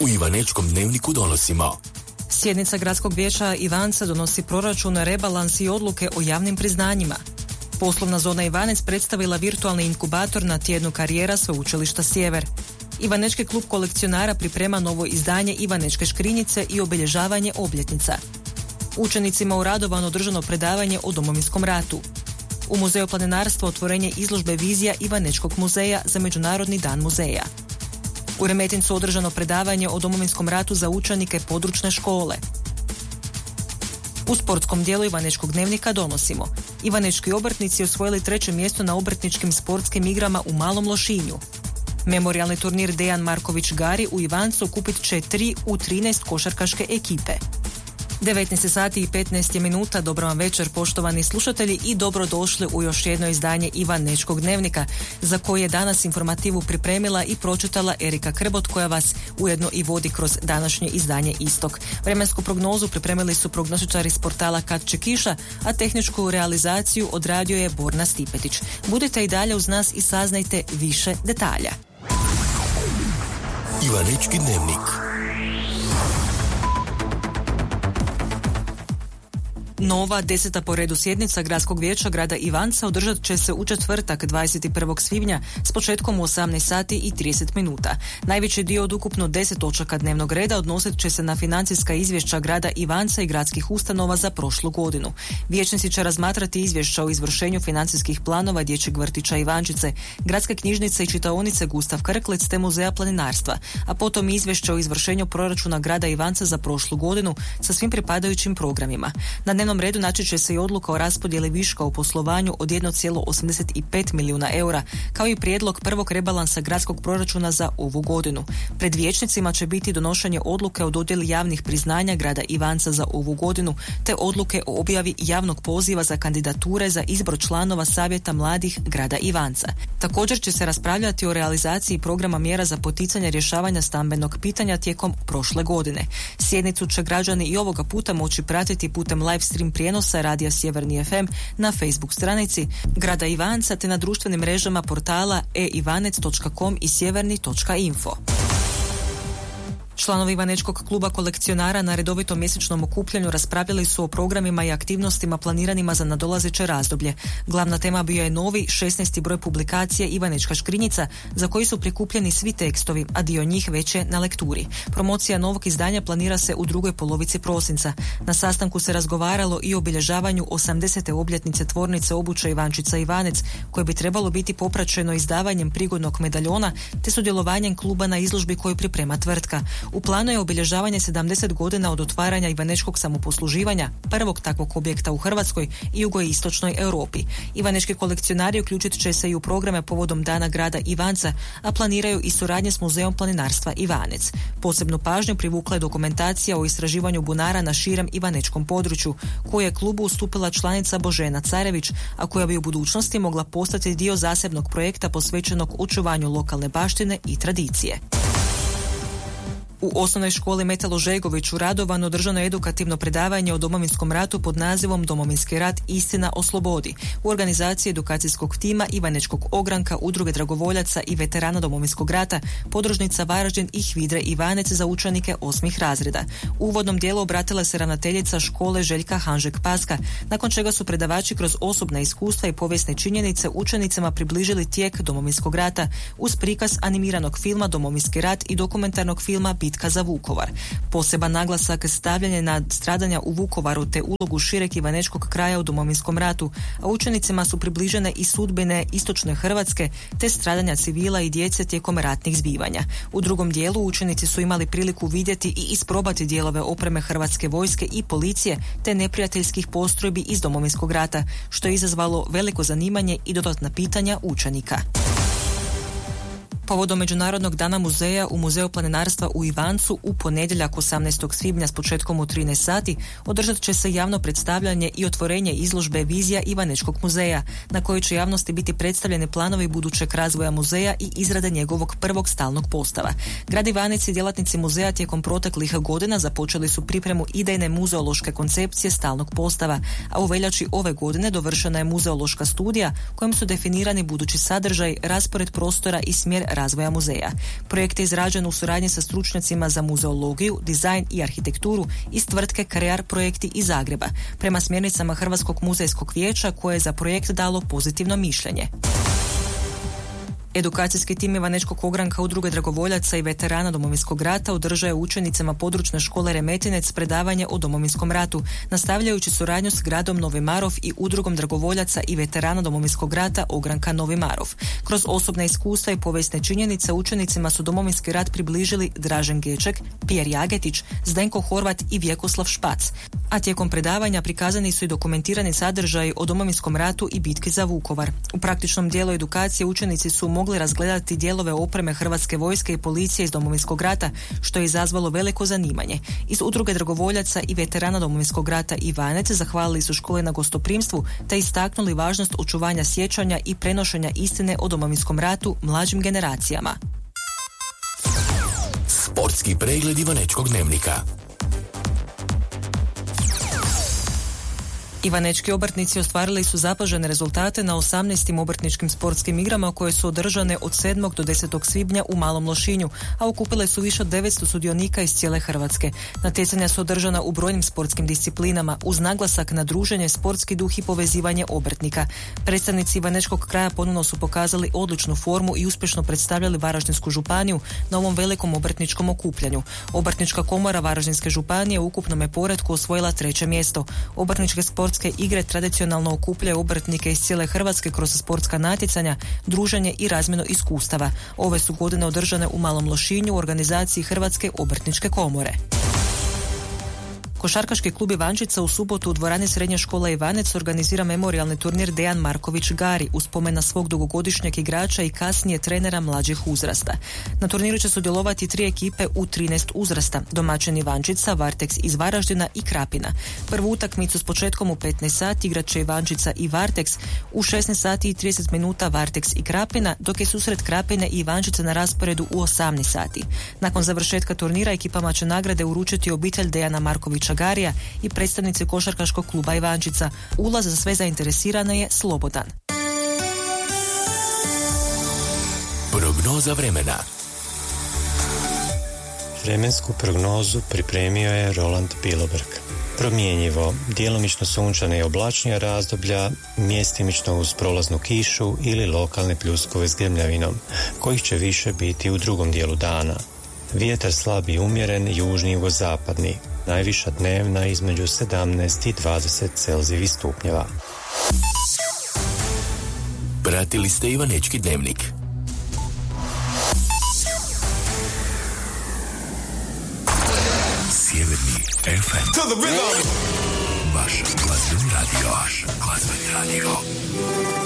U Ivanečkom dnevniku donosimo. Sjednica Gradskog vijeća Ivanca donosi proračun, rebalans i odluke o javnim priznanjima. Poslovna zona Ivanec predstavila virtualni inkubator na tjednu karijera Sveučilišta Sjever. Ivanečki klub kolekcionara priprema novo izdanje Ivanečke škrinjice i obilježavanje obljetnica. Učenicima u Radovanu održano predavanje o Domovinskom ratu. U Muzeju planinarstva otvorenje izložbe vizija Ivanečkog muzeja za Međunarodni dan muzeja. U Remetincu održano predavanje o Domovinskom ratu za učenike područne škole. U sportskom dijelu Ivanečkog dnevnika donosimo. Ivanečki obrtnici osvojili 3. mjesto na obrtničkim sportskim igrama u Malom Lošinju. Memorijalni turnir Dejan Marković Gari u Ivancu okupit će 3 u 13 košarkaške ekipe. 19 sati i 15 minuta. Dobro vam večer, poštovani slušatelji, i dobrodošli u još jedno izdanje Ivanečkog dnevnika, za koje je danas informativu pripremila i pročitala Erika Krbot, koja vas ujedno i vodi kroz današnje izdanje Istok. Vremensku prognozu pripremili su prognostičari s portala Kad će kiša, a tehničku realizaciju odradio je Borna Stipetić. Budite i dalje uz nas i saznajte više detalja. Ivanečki dnevnik. Nova 10. po redu sjednica Gradskog vijeća grada Ivanca održat će se u četvrtak 21. svibnja s početkom u 18 sati i 30 minuta. Najveći dio od ukupno 10 točaka dnevnog reda odnosit će se na financijska izvješća grada Ivanca i gradskih ustanova za prošlu godinu. Vijećnici će razmatrati izvješća o izvršenju financijskih planova dječjeg vrtića Ivančice, gradske knjižnice i čitaonice Gustav Krklec te Muzeja planinarstva, a potom izvješća o izvršenju proračuna grada Ivanca za prošlu godinu sa svim pripadajućim programima. Na dnevnom redu naći će se i odluka o raspodjeli viška u poslovanju od 1,85 milijuna eura, kao i prijedlog prvog rebalansa gradskog proračuna za ovu godinu. Pred vijećnicima će biti donošenje odluke o dodjeli javnih priznanja grada Ivanca za ovu godinu, te odluke o objavi javnog poziva za kandidature za izbor članova Savjeta mladih grada Ivanca. Također će se raspravljati o realizaciji programa mjera za poticanje rješavanja stambenog pitanja tijekom prošle godine. Sjednicu će građani i ovoga puta moći pratiti putem live stream prijenosa Radija Sjeverni FM na Facebook stranici grada Ivanca te na društvenim mrežama portala eivanec.com i sjeverni.info. Članovi Ivanečkog kluba kolekcionara na redovitom mjesečnom okupljanju raspravljali su o programima i aktivnostima planiranima za nadolazeće razdoblje. Glavna tema bio je novi 16. broj publikacije Ivanečka škrinjica, za koji su prikupljeni svi tekstovi, a dio njih već je na lekturi. Promocija novog izdanja planira se u drugoj polovici prosinca. Na sastanku se razgovaralo i o obilježavanju 80. obljetnice tvornice obuće Ivančica Ivanec, koje bi trebalo biti popraćeno izdavanjem prigodnog medaljona te sudjelovanjem kluba na izložbi koju priprema tvrtka. U planu je obilježavanje 70 godina od otvaranja Ivanečkog samoposluživanja, prvog takvog objekta u Hrvatskoj i jugoistočnoj Europi. Ivanečki kolekcionari uključit će se i u programe povodom Dana grada Ivanca, a planiraju i suradnje s Muzejom planinarstva Ivanec. Posebnu pažnju privukla je dokumentacija o istraživanju bunara na širem ivanečkom području, koju je klubu ustupila članica Božena Carević, a koja bi u budućnosti mogla postati dio zasebnog projekta posvećenog očuvanju lokalne baštine i tradicije. U osnovnoj školi Metalo Žegović u Radovanu održano je edukativno predavanje o Domovinskom ratu pod nazivom Domovinski rat – istina o slobodi u organizaciji edukacijskog tima Ivanečkog ogranka, Udruge dragovoljaca i veterana Domovinskog rata, podružnica Varaždin i Hvidre Ivanec za učenike 8. razreda. U uvodnom dijelu obratila se ravnateljica škole Željka Hanžek-Paska, nakon čega su predavači kroz osobna iskustva i povijesne činjenice učenicama približili tijek Domovinskog rata uz prikaz animiranog filma Domovinski rat i dokumentarnog filma Bitka za Vukovar. Poseban naglasak stavljanje na stradanja u Vukovaru te ulogu šireg ivanečkog kraja u Domovinskom ratu, a učenicima su približene i sudbine istočne Hrvatske te stradanja civila i djece tijekom ratnih zbivanja. U drugom dijelu učenici su imali priliku vidjeti i isprobati dijelove opreme Hrvatske vojske i policije te neprijateljskih postrojbi iz Domovinskog rata, što je izazvalo veliko zanimanje i dodatna pitanja učenika. Povodom Međunarodnog dana muzeja u Muzeju planinarstva u Ivancu u ponedjeljak 18. svibnja s početkom u 13 sati održat će se javno predstavljanje i otvorenje izložbe Vizija Ivanečkog muzeja, na kojoj će javnosti biti predstavljeni planovi budućeg razvoja muzeja i izrade njegovog prvog stalnog postava. Grad Ivanec i djelatnici muzeja tijekom proteklih godina započeli su pripremu idejne muzeološke koncepcije stalnog postava, a u veljači ove godine dovršena je muzeološka studija kojom su definirani budući sadržaj, raspored prostora i smjer razvoja muzeja. Projekt je izrađen u suradnji sa stručnjacima za muzeologiju, dizajn i arhitekturu iz tvrtke Krear projekti iz Zagreba, prema smjernicama Hrvatskog muzejskog vijeća koje je za projekt dalo pozitivno mišljenje. Edukacijski tim Ivanečkog ogranka Udruge dragovoljaca i veterana Domovinskog rata održao je učenicima područne škole Remetinec predavanje o Domovinskom ratu, nastavljajući suradnju s gradom Novi Marof i Udrugom dragovoljaca i veterana Domovinskog rata ogranka Novi Marof. Kroz osobne iskustva i povijesne činjenice učenicima su Domovinski rat približili Dražen Geček, Pijer Jagetić, Zdenko Horvat i Vjekoslav Špac. A tijekom predavanja prikazani su i dokumentirani sadržaji o Domovinskom ratu i bitki za Vukovar. U praktičnom dijelu edukacije učenici su mogli razgledati dijelove opreme Hrvatske vojske i policije iz Domovinskog rata, što je izazvalo veliko zanimanje. Iz Udruge dragovoljaca i veterana Domovinskog rata Ivanec zahvalili su škole na gostoprimstvu te istaknuli važnost očuvanja sjećanja i prenošenja istine o Domovinskom ratu mlađim generacijama. Sportski pregled Ivanečkog dnevnika. Ivanečki obrtnici ostvarili su zapažene rezultate na 18. obrtničkim sportskim igrama koje su održane od 7. do 10. svibnja u Malom Lošinju, a okupile su više od 900 sudionika iz cijele Hrvatske. Natjecanja su održana u brojnim sportskim disciplinama uz naglasak na druženje, sportski duh i povezivanje obrtnika. Predstavnici Ivanečkog kraja ponovno su pokazali odličnu formu i uspješno predstavljali Varaždinsku županiju na ovom velikom obrtničkom okupljanju. Obrtnička komora Varaždinske županije u ukupnom je poretku osvojila 3. mjesto. Obrtničke sportske igre tradicionalno okupljaju obrtnike iz cijele Hrvatske kroz sportska natjecanja, druženje i razmjenu iskustava. Ove su godine održane u Malom Lošinju u organizaciji Hrvatske obrtničke komore. Košarkaški klub Ivančica u subotu u dvorani Srednje škole Ivanec organizira memorijalni turnir Dejan Marković Gari u spomen na svog dugogodišnjeg igrača i kasnije trenera mlađih uzrasta. Na turniru će sudjelovati 3 ekipe u 13 uzrasta, domaćin Ivančica, Varteks iz Varaždina i Krapina. Prvu utakmicu s početkom u 15 sati igrat će Ivančica i Varteks, u 16 sati i 30 minuta Varteks i Krapina, dok je susret Krapine i Ivančice na rasporedu u 18 sati. Nakon završetka turnira ekipama će nagrade uručiti obitelj Dejana Markovića Garija i predstavnici košarkaškog kluba Ivančica. Ulaz za sve zainteresirane je slobodan. Prognoza vremena. Vremensku prognozu pripremio je Roland Bilobrg. Promjenjivo, djelomično sunčana i oblačnija razdoblja, mjestimično uz prolaznu kišu ili lokalne pljuskove s grmljavinom, kojih će više biti u drugom dijelu dana. Vjetar slab i umjeren, južni jugozapadni. Najviša dnevna između 17 i 20 Celzijevih stupnjeva. Pratili ste Ivanečki dnevnik. Sjeverni FM. Vaš glazbeni radio.